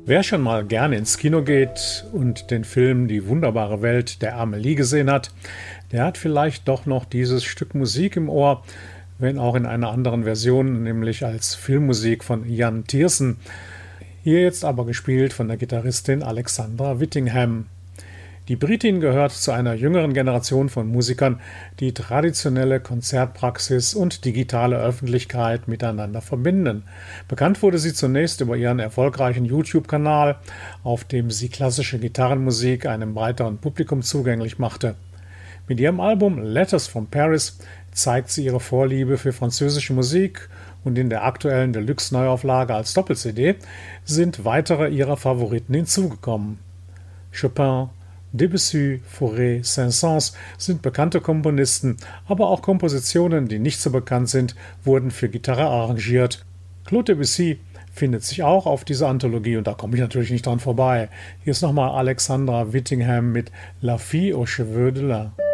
Wer schon mal gerne ins Kino geht und den Film Die wunderbare Welt der Amelie gesehen hat, der hat vielleicht doch noch dieses Stück Musik im Ohr, wenn auch in einer anderen Version, nämlich als Filmmusik von Jan Tiersen. Hier jetzt aber gespielt von der Gitarristin Alexandra Whittingham. Die Britin gehört zu einer jüngeren Generation von Musikern, die traditionelle Konzertpraxis und digitale Öffentlichkeit miteinander verbinden. Bekannt wurde sie zunächst über ihren erfolgreichen YouTube-Kanal, auf dem sie klassische Gitarrenmusik einem breiteren Publikum zugänglich machte. Mit ihrem Album Letters from Paris zeigt sie ihre Vorliebe für französische Musik und in der aktuellen Deluxe-Neuauflage als Doppel-CD sind weitere ihrer Favoriten hinzugekommen. Chopin, Debussy, Fauré, Saint-Saëns sind bekannte Komponisten, aber auch Kompositionen, die nicht so bekannt sind, wurden für Gitarre arrangiert. Claude Debussy findet sich auch auf dieser Anthologie und da komme ich natürlich nicht dran vorbei. Hier ist nochmal Alexandra Whittingham mit La Fille aux Cheveux de Lin.